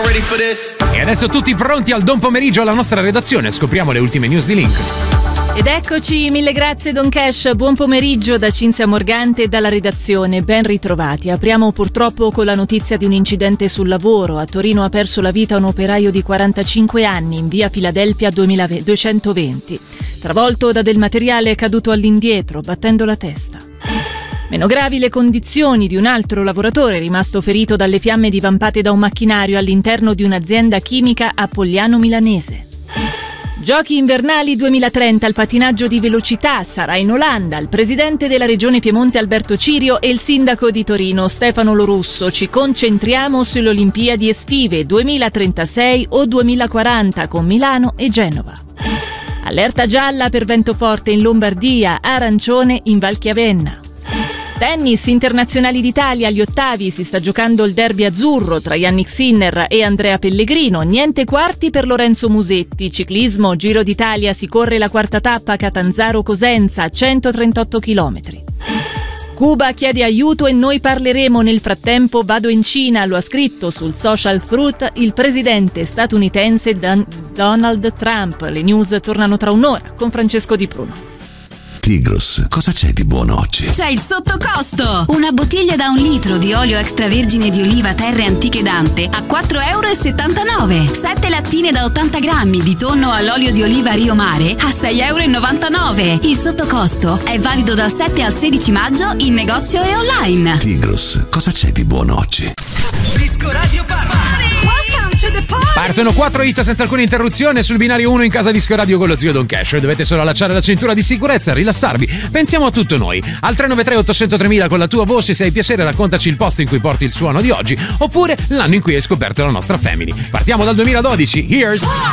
ready for this? E adesso tutti pronti al Don Pomeriggio alla nostra redazione. Scopriamo le ultime news di Link. Ed eccoci, mille grazie Don Cash, buon pomeriggio da Cinzia Morgante e dalla redazione, ben ritrovati. Apriamo purtroppo con la notizia di un incidente sul lavoro. A Torino ha perso la vita un operaio di 45 anni in via Filadelfia 220, travolto da del materiale caduto all'indietro, battendo la testa. Meno gravi le condizioni di un altro lavoratore rimasto ferito dalle fiamme divampate da un macchinario all'interno di un'azienda chimica a Pogliano Milanese. Giochi invernali 2030, il patinaggio di velocità sarà in Olanda. Il presidente della regione Piemonte Alberto Cirio e il sindaco di Torino Stefano Lorusso. Ci concentriamo sulle Olimpiadi estive 2036 o 2040 con Milano e Genova. Allerta gialla per vento forte in Lombardia, arancione in Val Chiavenna. Tennis, internazionali d'Italia, agli ottavi si sta giocando il derby azzurro tra Yannick Sinner e Andrea Pellegrino, niente quarti per Lorenzo Musetti. Ciclismo, Giro d'Italia, si corre la quarta tappa Catanzaro-Cosenza, 138 km. Cuba chiede aiuto e noi parleremo. Nel frattempo vado in Cina, lo ha scritto sul social Truth il presidente statunitense Donald Trump. Le news tornano tra un'ora con Francesco Di Pruno. Tigros, cosa c'è di buono oggi? C'è il sottocosto! Una bottiglia da 1 litro di olio extravergine di oliva Terre Antiche Dante a €4,79. 7 lattine da 80 grammi di tonno all'olio di oliva Rio Mare a €6,99. Il sottocosto è valido dal 7 al 16 maggio in negozio e online. Tigros, cosa c'è di buono oggi? Disco Radio Party! Welcome to the party! Partono 4 hit senza alcuna interruzione sul binario 1 in casa Disco Radio con lo zio Don Cash. Dovete solo allacciare la cintura di sicurezza, rilassarvi. Pensiamo a tutto noi. Al 393 800 3000 con la tua voce, se hai piacere raccontaci il posto in cui porti il suono di oggi, oppure l'anno in cui hai scoperto la nostra family. Partiamo dal 2012. Here's